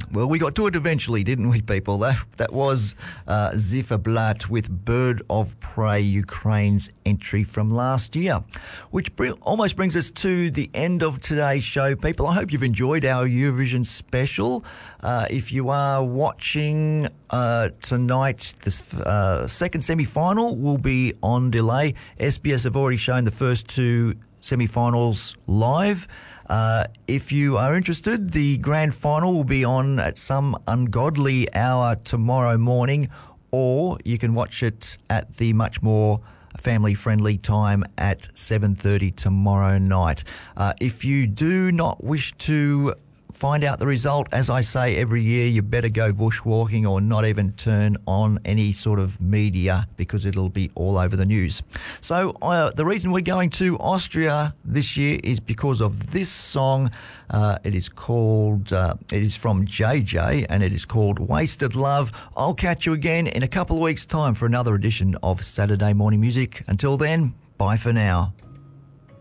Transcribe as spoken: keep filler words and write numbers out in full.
Well, we got to it eventually, didn't we, people? That, that was uh, Zifferblatt with Bird of Prey, Ukraine's entry from last year, which bring, almost brings us to the end of today's show, people. I hope you've enjoyed our Eurovision special. Uh, if you are watching uh, tonight, the uh, second semi-final will be on delay. S B S have already shown the first two semi-finals live. Uh, if you are interested, the grand final will be on at some ungodly hour tomorrow morning, or you can watch it at the much more family-friendly time at seven thirty tomorrow night. Uh, if you do not wish to find out the result, as I say every year, you better go bushwalking or not even turn on any sort of media because it'll be all over the news. So uh, the reason we're going to Austria this year is because of this song. Uh, it is called, uh, it is from J J and it is called Wasted Love. I'll catch you again in a couple of weeks' time for another edition of Saturday Morning Music. Until then, bye for now.